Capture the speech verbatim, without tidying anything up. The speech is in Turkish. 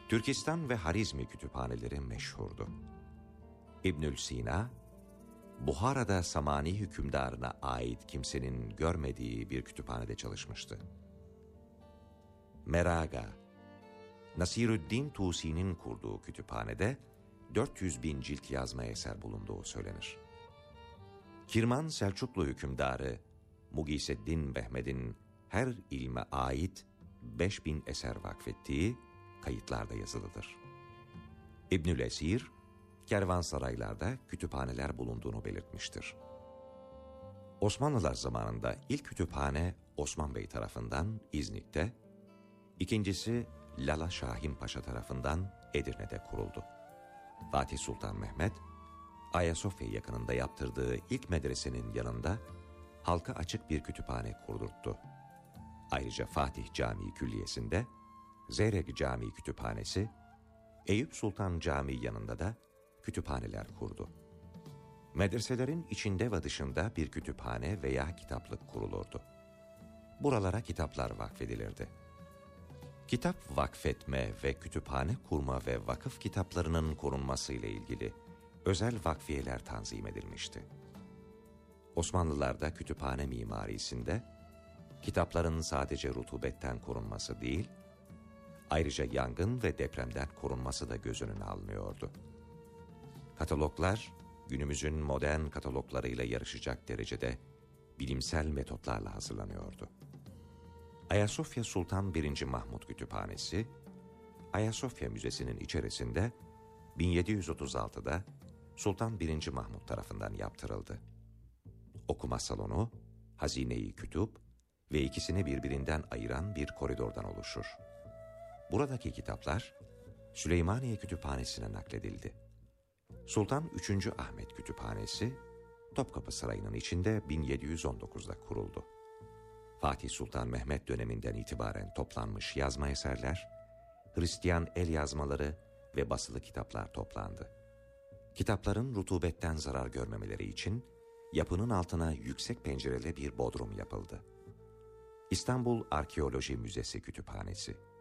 Türkistan ve Harizmi kütüphaneleri meşhurdu. İbnül Sina, Buhara'da Samani hükümdarına ait kimsenin görmediği bir kütüphanede çalışmıştı. Meraga, Nasirüddin Tusi'nin kurduğu kütüphanede dört yüz bin cilt yazma eser bulunduğu söylenir. Kirman Selçuklu hükümdarı Mugiseddin Behmed'in her ilme ait beş bin eser vakfettiği kayıtlarda yazılıdır. İbnül Esir, kervansaraylarda kütüphaneler bulunduğunu belirtmiştir. Osmanlılar zamanında ilk kütüphane Osman Bey tarafından İznik'te, ikincisi Lala Şahin Paşa tarafından Edirne'de kuruldu. Fatih Sultan Mehmet, Ayasofya yakınında yaptırdığı ilk medresenin yanında halka açık bir kütüphane kurdurttu. Ayrıca Fatih Camii Külliyesi'nde Zeyrek Camii Kütüphanesi, Eyüp Sultan Camii yanında da kütüphaneler kurdu. Medreselerin içinde ve dışında bir kütüphane veya kitaplık kurulurdu. Buralara kitaplar vakfedilirdi. Kitap vakfetme ve kütüphane kurma ve vakıf kitaplarının korunması ile ilgili özel vakfiyeler tanzim edilmişti. Osmanlılarda kütüphane mimarisinde kitapların sadece rutubetten korunması değil, ayrıca yangın ve depremden korunması da göz önüne alınıyordu. Kataloglar, günümüzün modern kataloglarıyla yarışacak derecede bilimsel metotlarla hazırlanıyordu. Ayasofya Sultan birinci. Mahmud Kütüphanesi, Ayasofya Müzesi'nin içerisinde bin yedi yüz otuz altıda Sultan birinci. Mahmud tarafından yaptırıldı. Okuma salonu, hazine-i kütüp ve ikisini birbirinden ayıran bir koridordan oluşur. Buradaki kitaplar Süleymaniye Kütüphanesi'ne nakledildi. Sultan üçüncü. Ahmet Kütüphanesi, Topkapı Sarayı'nın içinde bin yedi yüz on dokuzda kuruldu. Fatih Sultan Mehmet döneminden itibaren toplanmış yazma eserler, Hristiyan el yazmaları ve basılı kitaplar toplandı. Kitapların rutubetten zarar görmemeleri için yapının altına yüksek pencereli bir bodrum yapıldı. İstanbul Arkeoloji Müzesi Kütüphanesi,